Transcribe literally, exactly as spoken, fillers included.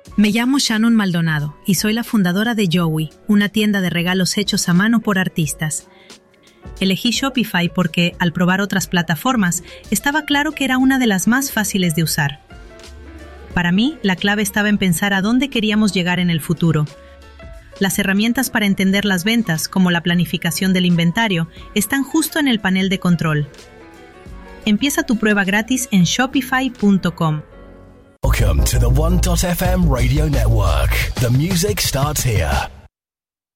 Me llamo Shannon Maldonado y soy la fundadora de Joey, una tienda de regalos hechos a mano por artistas. Elegí Shopify porque, al probar otras plataformas, estaba claro que era una de las más fáciles de usar. Para mí, la clave estaba en pensar a dónde queríamos llegar en el futuro. Las herramientas para entender las ventas, como la planificación del inventario, están justo en el panel de control. Empieza tu prueba gratis en shopify punto com. Welcome to the one dot f m radio network. The music starts here.